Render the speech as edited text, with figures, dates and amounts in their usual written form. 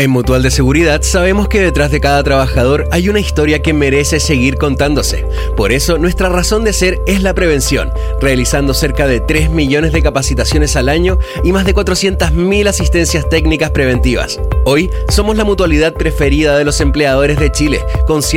En Mutual de Seguridad sabemos que detrás de cada trabajador hay una historia que merece seguir contándose. Por eso, nuestra razón de ser es la prevención, realizando cerca de 3 millones de capacitaciones al año y más de 400.000 asistencias técnicas preventivas. Hoy, somos la mutualidad preferida de los empleadores de Chile, con